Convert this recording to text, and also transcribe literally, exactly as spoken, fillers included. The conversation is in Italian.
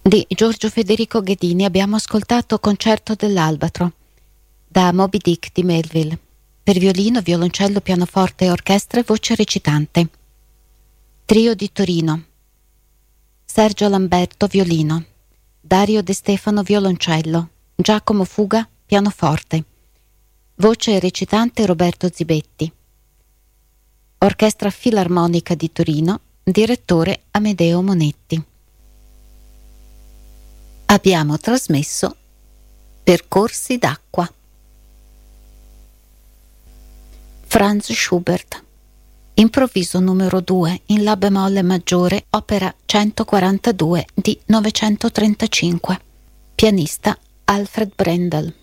Di Giorgio Federico Ghedini abbiamo ascoltato Concerto dell'Albatro, da Moby Dick di Melville, per violino, violoncello, pianoforte, orchestra e voce recitante. Trio di Torino: Sergio Lamberto violino, Dario De Stefano violoncello, Giacomo Fuga pianoforte, voce recitante Roberto Zibetti. Orchestra Filarmonica di Torino, direttore Amedeo Monetti. Abbiamo trasmesso Percorsi d'acqua. Franz Schubert, improvviso numero due in La bemolle maggiore, opera centoquarantadue di novecentotrentacinque. Pianista Alfred Brendel.